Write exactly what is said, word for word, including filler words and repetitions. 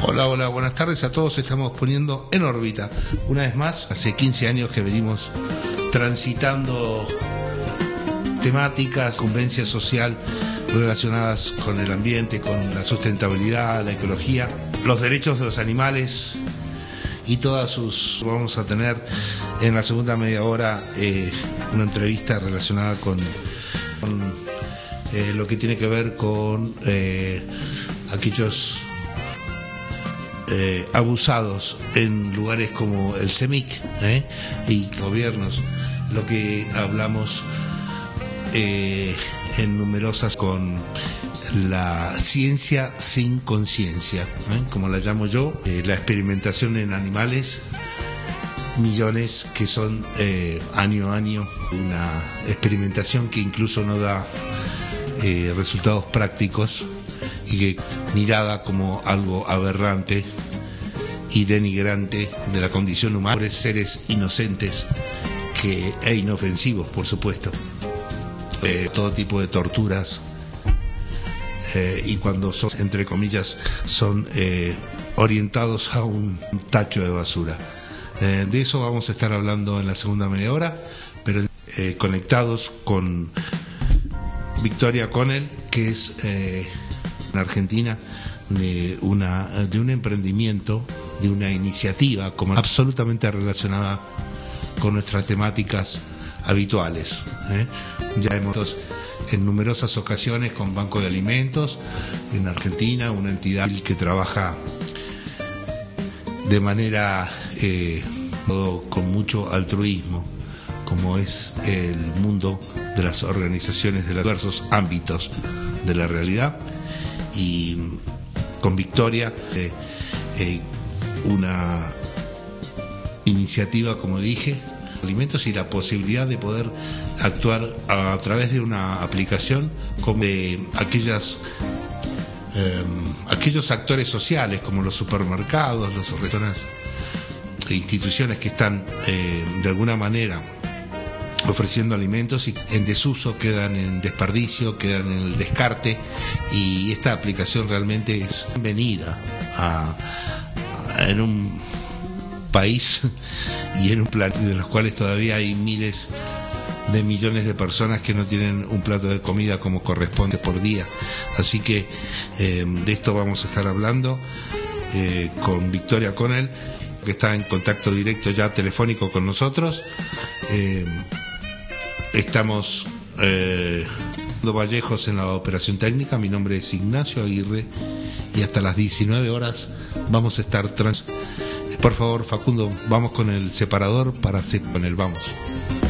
Hola, hola, buenas tardes a todos. Estamos poniendo en órbita una vez más. Hace quince años que venimos transitando temáticas, convivencia social relacionadas con el ambiente, con la sustentabilidad, la ecología, los derechos de los animales y todas sus... Vamos a tener en la segunda media hora eh, una entrevista relacionada con, con eh, lo que tiene que ver con eh, aquellos eh, abusados en lugares como el CEMIC eh, y gobiernos, lo que hablamos eh, en numerosas con la ciencia sin conciencia, ¿eh? como la llamo yo, eh, la experimentación en animales, millones que son eh, año a año, una experimentación que incluso no da eh, resultados prácticos y que mirada como algo aberrante y denigrante de la condición humana, pobres seres inocentes que, e inofensivos, por supuesto, eh, todo tipo de torturas. Eh, y cuando son, entre comillas, son eh, orientados a un tacho de basura. Eh, de eso vamos a estar hablando en la segunda media hora, pero eh, conectados con Victoria Connell, que es eh, en Argentina, de, una, de un emprendimiento, de una iniciativa como absolutamente relacionada con nuestras temáticas habituales. ¿eh? Ya hemos en numerosas ocasiones con Banco de Alimentos en Argentina, una entidad que trabaja de manera eh, con mucho altruismo, como es el mundo de las organizaciones de los diversos ámbitos de la realidad, y con Victoria eh, eh, una iniciativa, como dije, alimentos y la posibilidad de poder actuar a, a través de una aplicación como de aquellas eh, aquellos actores sociales como los supermercados, los restaurantes e instituciones que están eh, de alguna manera ofreciendo alimentos y en desuso, quedan en desperdicio, quedan en el descarte, y esta aplicación realmente es bienvenida a, a, en un país y en un planeta de los cuales todavía hay miles de millones de personas que no tienen un plato de comida como corresponde por día. Así que eh, de esto vamos a estar hablando eh, con Victoria Connell, que está en contacto directo ya telefónico con nosotros. Eh, estamos eh, Vallejos en la operación técnica. Mi nombre es Ignacio Aguirre y hasta las diecinueve horas vamos a estar trans... Por favor, Facundo, vamos con el separador para hacer con el vamos.